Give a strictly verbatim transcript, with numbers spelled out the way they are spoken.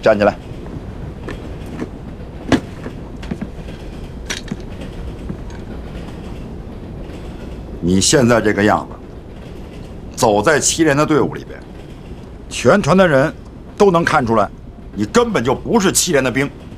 站起来。你现在这个样子，走在七连的队伍里边，全团的人都能看出来，你根本就不是七连的兵。